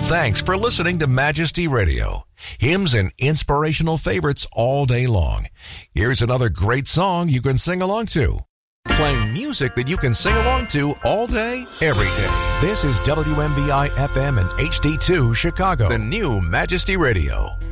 Thanks for listening to Majesty Radio. Hymns and inspirational favorites all day long. Here's another great song you can sing along to. Playing music that you can sing along to all day, every day. This is WMBI FM and HD2 Chicago, the new Majesty Radio.